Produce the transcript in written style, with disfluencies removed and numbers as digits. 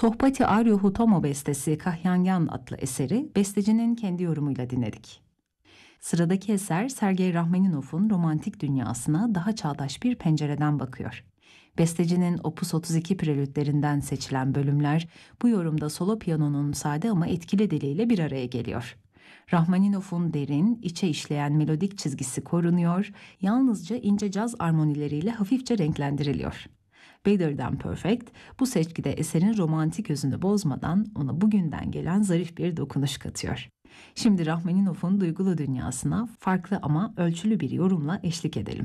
Tohpati Aryo Hutomo bestesi Kahyangan adlı eseri bestecinin kendi yorumuyla dinledik. Sıradaki eser Sergei Rahmaninov'un romantik dünyasına daha çağdaş bir pencereden bakıyor. Bestecinin Opus 32 prelütlerinden seçilen bölümler bu yorumda solo piyanonun sade ama etkili diliyle bir araya geliyor. Rahmaninov'un derin, içe işleyen melodik çizgisi korunuyor, yalnızca ince caz armonileriyle hafifçe renklendiriliyor. Better Than Perfect, bu seçkide eserin romantik özünü bozmadan ona bugünden gelen zarif bir dokunuş katıyor. Şimdi Rahmaninov'un duygulu dünyasına farklı ama ölçülü bir yorumla eşlik edelim.